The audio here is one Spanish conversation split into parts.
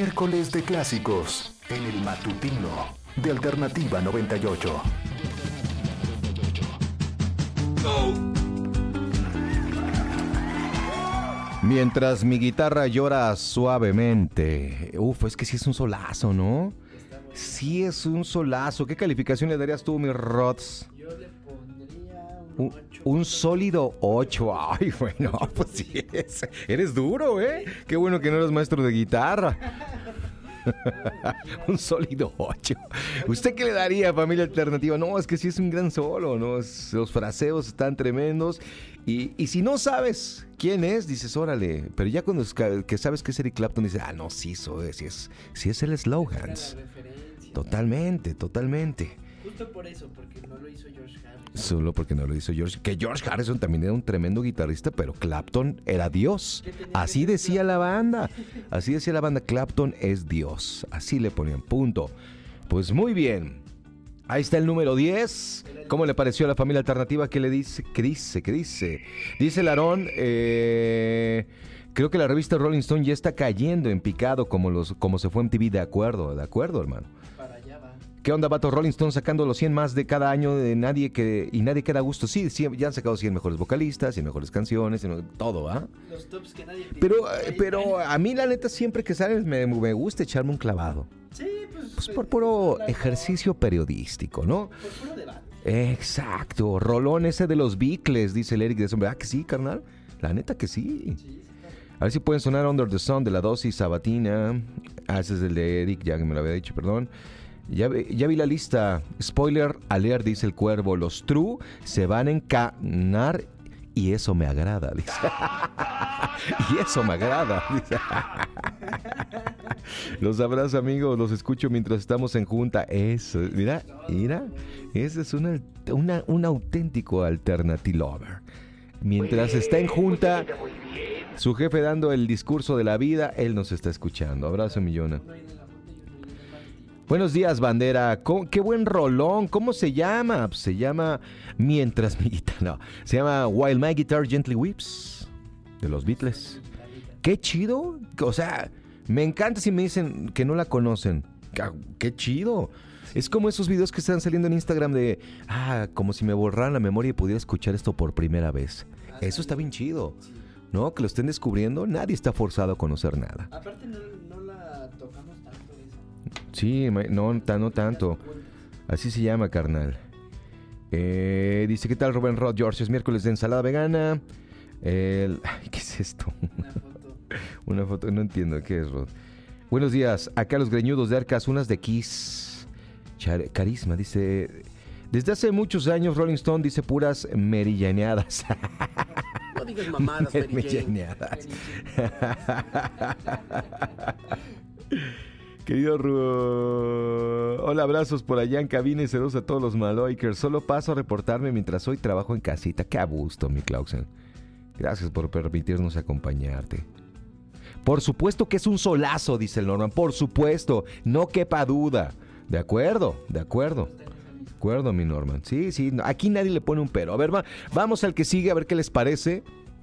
Miércoles de clásicos en el matutino de Alternativa 98. Mientras mi guitarra llora suavemente. Es que sí es un solazo, ¿no? Sí es un solazo. ¿Qué calificación le darías tú, mi Rods? Yo le pondría un sólido 8. Ay, bueno, pues sí es. Eres duro, ¿eh? Qué bueno que no eres maestro de guitarra. Un sólido 8. ¿Usted qué le daría, familia alternativa? No, es que sí es un gran solo, ¿no? Los fraseos están tremendos. Y si no sabes quién es, dices, órale. Pero ya cuando que sabes que es Eric Clapton, dices, no, sí es el Slowhands. Totalmente. Justo por eso, porque no lo hizo George Harrison. Solo porque no lo hizo George. Que George Harrison también era un tremendo guitarrista, pero Clapton era Dios. Así decía la banda. Clapton es Dios. Así le ponían, punto. Pues muy bien. Ahí está el número 10. ¿Cómo le pareció a la familia alternativa? ¿Qué le dice? ¿Qué dice? Dice Larón, creo que la revista Rolling Stone ya está cayendo en picado como se fue MTV. De acuerdo, hermano. Para allá va. ¿Qué onda, vato? Rolling Stone sacando los 100 más de cada año y nadie queda a gusto. Sí, ya han sacado 100 mejores vocalistas, 100 mejores canciones, todo, ¿ah? Los tops que nadie Pero a mí, la neta, siempre que salen me gusta echarme un clavado. Sí, pues por puro ejercicio periodístico, ¿no? Por puro debate. Exacto. Rolón ese de los Beatles, dice el Eric de Sombra. Que sí, carnal? La neta que sí. A ver si pueden sonar Under the Sun de la dosis sabatina. Ese es el de Eric, ya que me lo había dicho, perdón. Ya vi la lista. Spoiler alert, dice el Cuervo. Los True se van a encanar y eso me agrada, dice. Y eso me agrada, dice. Los abrazo, amigos. Los escucho mientras estamos en junta. Eso, mira. Ese es un auténtico alternative lover. Mientras está en junta, su jefe dando el discurso de la vida, él nos está escuchando. Abrazo, Millona. Buenos días, bandera. Qué buen rolón. ¿Cómo se llama? Se llama Mientras mi guitarra. No, se llama While My Guitar Gently Weeps, de los Beatles. Qué chido. O sea, me encanta si me dicen que no la conocen. Qué chido. Es como esos videos que están saliendo en Instagram de como si me borraran la memoria y pudiera escuchar esto por primera vez. Eso está bien chido, ¿no? Que lo estén descubriendo. Nadie está forzado a conocer nada. Aparte no la tocamos tanto esa. Sí, no tanto. Así se llama, carnal. Dice, ¿qué tal, Rubén Rod George? Es miércoles de ensalada vegana. ¿Qué es esto? Una foto, no entiendo qué es, Rod. Buenos días, acá los greñudos de Arcas, unas de Kiss. Carisma, dice. Desde hace muchos años Rolling Stone dice puras merillaneadas. No digas mamadas, merillaneadas. Querido Ru, hola, abrazos por allá en cabina y saludos a todos los Maloikers. Solo paso a reportarme mientras hoy trabajo en casita. Qué a gusto, mi Clausen. Gracias por permitirnos acompañarte. Por supuesto que es un solazo, dice el Norman. Por supuesto, no quepa duda. De acuerdo, mi Norman. Sí, aquí nadie le pone un pero. A ver, vamos al que sigue, a ver qué les parece.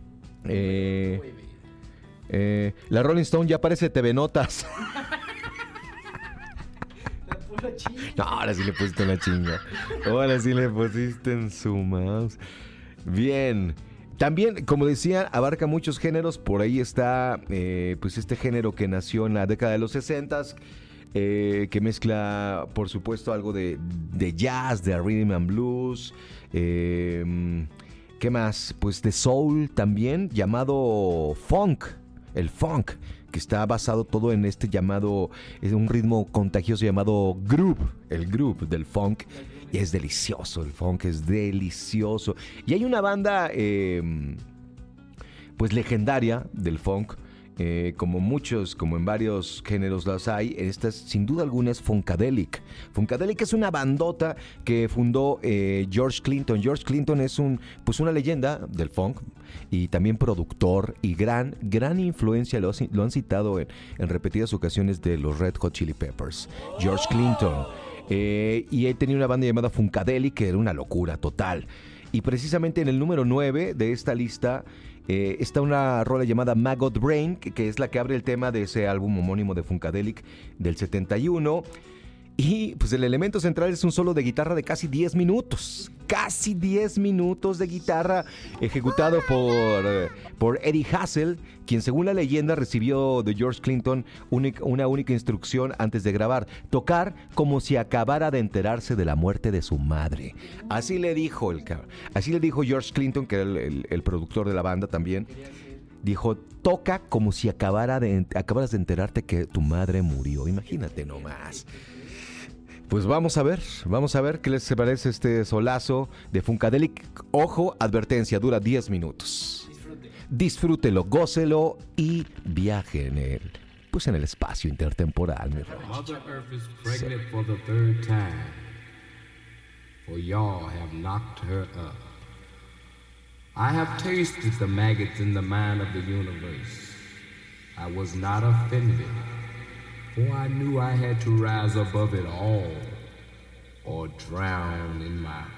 La Rolling Stone ya parece TV Notas. No, ahora sí le pusiste una chinga. Ahora sí le pusiste en su mouse. Bien. También, como decía, abarca muchos géneros. Por ahí está pues este género que nació en la década de los 60s. Que mezcla, por supuesto, algo de jazz, de rhythm and blues. ¿Qué más? Pues de soul también, llamado funk. El funk, que está basado todo en este llamado, es un ritmo contagioso llamado groove. El groove del funk. Y es delicioso, el funk es delicioso. Y hay una banda, pues legendaria del funk. Como en varios géneros las hay, esta sin duda alguna es Funkadelic. Funkadelic es una bandota que fundó George Clinton. George Clinton es una leyenda del funk y también productor y gran influencia, lo han citado en repetidas ocasiones, de los Red Hot Chili Peppers. George Clinton. Y él tenía una banda llamada Funkadelic que era una locura total. Y precisamente en el número 9 de esta lista Está una rola llamada Maggot Brain, que es la que abre el tema de ese álbum homónimo de Funkadelic del 71. Y pues el elemento central es un solo de guitarra de casi 10 minutos. Casi 10 minutos de guitarra ejecutado por Eddie Hassel, quien según la leyenda recibió de George Clinton una única instrucción antes de grabar: tocar como si acabara de enterarse de la muerte de su madre. Así le dijo George Clinton, que era el productor de la banda también. Dijo, toca como si acabaras de enterarte que tu madre murió. Imagínate nomás. Pues vamos a ver qué les parece este solazo de Funkadelic. Ojo, advertencia, dura 10 minutos. Disfrútelo, gócelo y viaje en el espacio intertemporal, mi rey. Mother Earth is pregnant for the third time, for y'all have knocked her up. I have tasted the maggots in the mind of the universe. I was not offended, for I knew I had to rise above it all or drown in my